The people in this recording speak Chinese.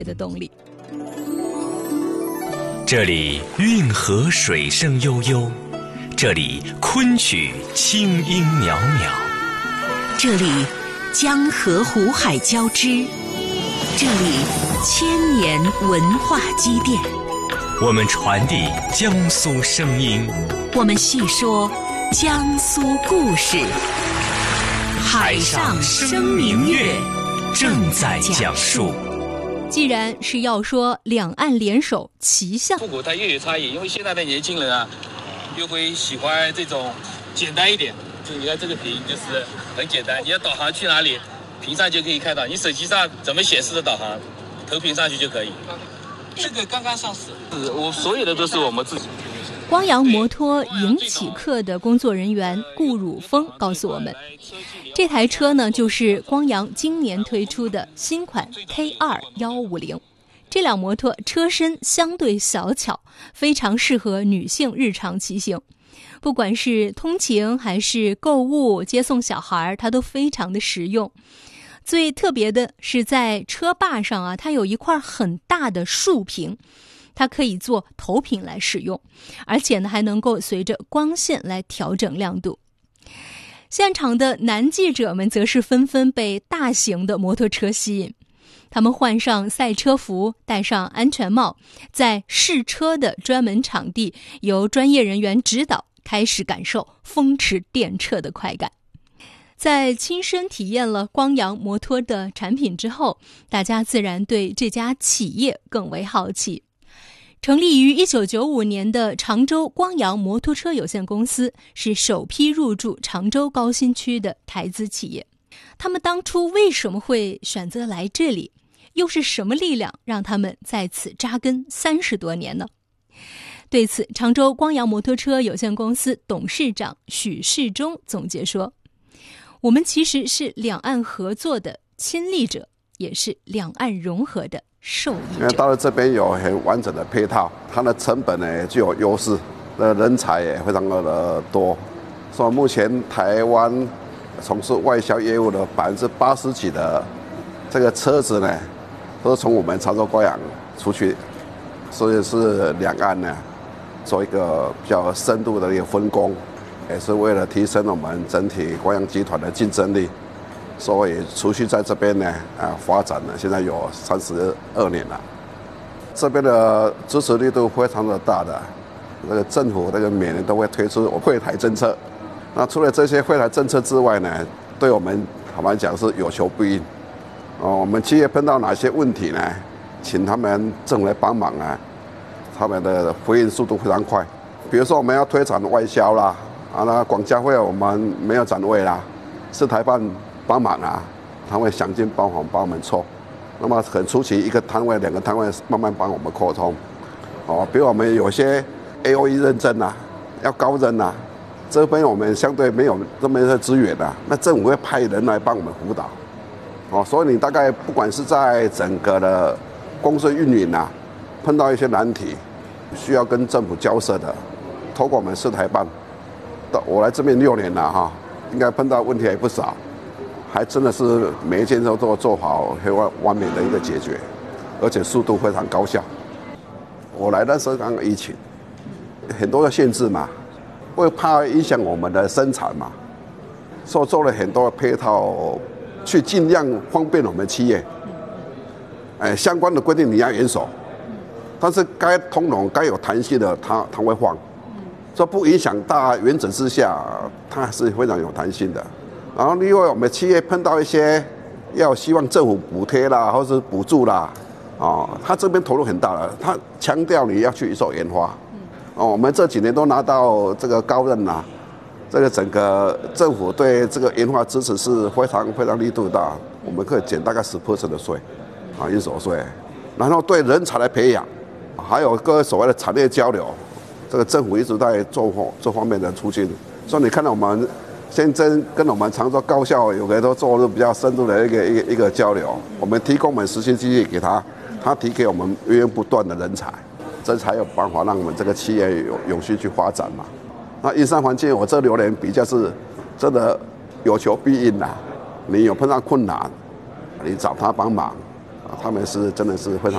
的动力。 这里运河水声悠悠，这里昆曲清音袅袅， 这里江河湖海交织，这里千年文化积淀。 我们传递江苏声音， 我们细说江苏故事。海上生明月正在讲述。 既然是要说两岸联手齐向， 复古它又有差异，因为现在的年轻人啊，又会喜欢这种简单一点。就你看这个屏就是很简单，你要导航去哪里，屏上就可以看到。你手机上怎么显示的导航，投屏上去就可以。这个刚刚上市，我所有的都是我们自己。 光阳摩托迎启客的工作人员顾汝峰告诉我们，这台车呢就是光阳今年推出的新款 K2-150。这辆摩托车身相对小巧，非常适合女性日常骑行，不管是通勤还是购物、接送小孩，它都非常的实用。最特别的是在车把上啊，它有一块很大的竖屏，它可以做投屏来使用，而且呢还能够随着光线来调整亮度。现场的男记者们则是纷纷被大型的摩托车吸引，他们换上赛车服，戴上安全帽，在试车的专门场地由专业人员指导，开始感受风驰电掣的快感。在亲身体验了光阳摩托的产品之后，大家自然对这家企业更为好奇。成立于1995年的常州光阳摩托车有限公司是首批入驻常州高新区的台资企业。他们当初为什么会选择来这里？又是什么力量让他们在此扎根30多年呢？对此，常州光阳摩托车有限公司董事长许世忠总结说，我们其实是两岸合作的亲历者，也是两岸融合的受益者。 因为到了这边有很完整的配套，它的成本呢具有优势，人才也非常的多。所以目前台湾从事外销业务的80%几的这个车子呢，都是从我们常州光阳出去，所以是两岸呢做一个比较深度的一个分工，也是为了提升我们整体光阳集团的竞争力。所以持续在这边呢发展了，现在有32年了。这边的支持力度非常的大的，这个政府这个每年都会推出惠台政策。那除了这些惠台政策之外呢，对我们坦白讲是有求必应。我们企业碰到哪些问题呢？请他们政府来帮忙啊，他们的回应速度非常快。比如说我们要推展外销啦，那广交会我们没有展位啦，是台办帮忙啊，他会想尽办法帮我们凑。那么很初期，一个摊位、2个摊位慢慢帮我们沟通。比如我们有些 AOE 认证啊，要高认啊，这边我们相对没有这么的资源啊，那政府会派人来帮我们辅导。所以你大概不管是在整个的公司运营啊，碰到一些难题，需要跟政府交涉的，透过我们市台办，我来这边6年了哈，应该碰到问题也不少。还真的是每一件都做好很完美的一个解决，而且速度非常高效。我来的时候刚刚疫情，很多的限制嘛，会怕影响我们的生产嘛，所以做了很多的配套，去尽量方便我们企业。相关的规定你要严守，但是该通融、该有弹性的，它会放，所以不影响大原则之下，它是非常有弹性的。然后另外我们企业碰到一些要希望政府补贴啦，或是补助啦，他这边投入很大了，他强调你要去做研发，我们这几年都拿到这个高认啦，这个整个政府对这个研发支持是非常力度大，我们可以减大概10% 的税，应所税，然后对人才的培养，还有各所谓的产业交流，这个政府一直在做这方面的促进，所以你看到我们。现在跟我们常州高校有个都做入比较深度的一个交流，我们提供我们实习机会给他，他提给我们源源不断的人才，这才有办法让我们这个企业永续去发展嘛。那营商环境，我这6年比较是真的有求必应啦。你有碰到困难，你找他帮忙，他们是真的是非常